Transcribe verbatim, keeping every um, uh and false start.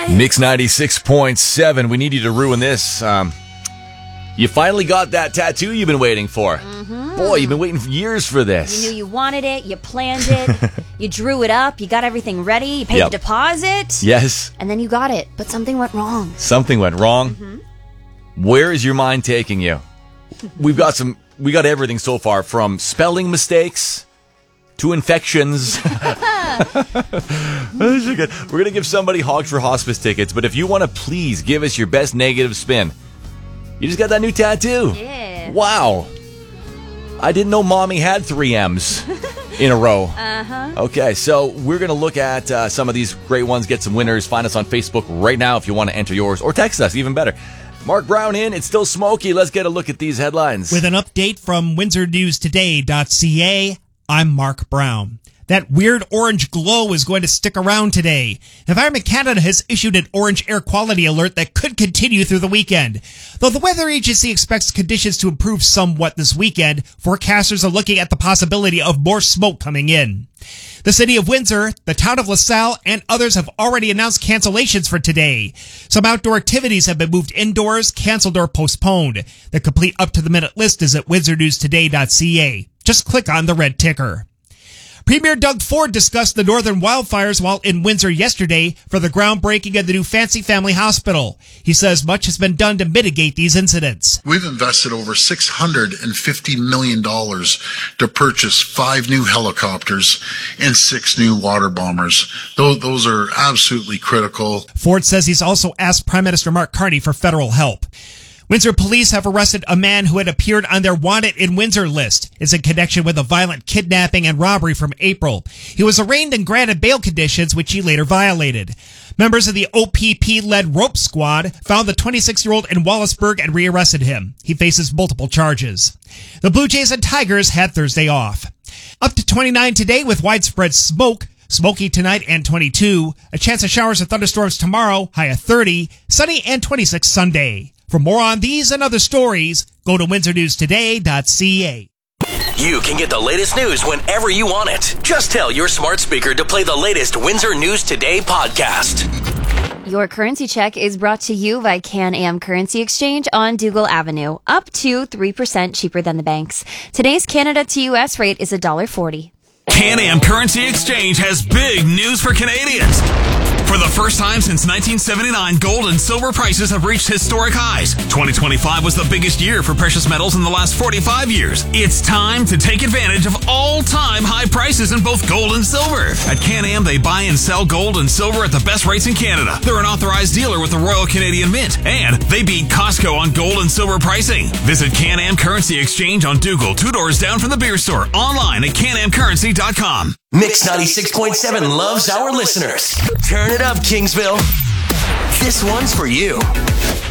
What? Mix ninety-six point seven. We need you to ruin this. Um, you finally got that tattoo you've been waiting for. Mm-hmm. Boy, you've been waiting for years for this. You knew you wanted it. You planned it. You drew it up. You got everything ready. You paid Yep. the deposit. Yes. And then you got it. But something went wrong. Something went wrong. Mm-hmm. Where is your mind taking you? We've got some. We got everything so far, from spelling mistakes to infections. We're going to give somebody Hogs for Hospice tickets, but if you want to, please give us your best negative spin. You just got that new tattoo. Yeah. Wow. I didn't know Mommy had three M's in a row. Uh-huh. Okay, so we're going to look at uh, some of these great ones, get some winners. Find us on Facebook right now if you want to enter yours, or text us, even better. Mark Brown in. It's still smoky. Let's get a look at these headlines. With an update from Windsor News Today dot C A, I'm Mark Brown. That weird orange glow is going to stick around today. Environment Canada has issued an orange air quality alert that could continue through the weekend. Though the weather agency expects conditions to improve somewhat this weekend, forecasters are looking at the possibility of more smoke coming in. The city of Windsor, the town of LaSalle, and others have already announced cancellations for today. Some outdoor activities have been moved indoors, canceled, or postponed. The complete up-to-the-minute list is at Windsor News Today dot C A. Just click on the red ticker. Premier Doug Ford discussed the northern wildfires while in Windsor yesterday for the groundbreaking of the new Fancy Family Hospital. He says much has been done to mitigate these incidents. We've invested over six hundred fifty million dollars to purchase five new helicopters and six new water bombers. Those, those are absolutely critical. Ford says he's also asked Prime Minister Mark Carney for federal help. Windsor police have arrested a man who had appeared on their wanted in Windsor list. It's in connection with a violent kidnapping and robbery from April. He was arraigned and granted bail conditions, which he later violated. Members of the O P P-led rope squad found the twenty-six-year-old in Wallaceburg and rearrested him. He faces multiple charges. The Blue Jays and Tigers had Thursday off. Up to twenty-nine today with widespread smoke. Smoky tonight and twenty-two. A chance of showers and thunderstorms tomorrow, high of thirty. Sunny and twenty-six Sunday. For more on these and other stories, go to Windsor News Today dot C A. You can get the latest news whenever you want it. Just tell your smart speaker to play the latest Windsor News Today podcast. Your currency check is brought to you by Can-Am Currency Exchange on Dougal Avenue. Up to three percent cheaper than the banks. Today's Canada to U S rate is one dollar forty. Can-Am Currency Exchange has big news for Canadians. For the first time since nineteen seventy-nine, gold and silver prices have reached historic highs. twenty twenty-five was the biggest year for precious metals in the last forty-five years. It's time to take advantage of all-time high prices in both gold and silver. At Can-Am, they buy and sell gold and silver at the best rates in Canada. They're an authorized dealer with the Royal Canadian Mint, and they beat Costco on gold and silver pricing. Visit Can-Am Currency Exchange on Dougal, two doors down from the beer store, online at can am currency dot com. Mix ninety-six point seven loves our listeners. Turn it up, Kingsville. This one's for you.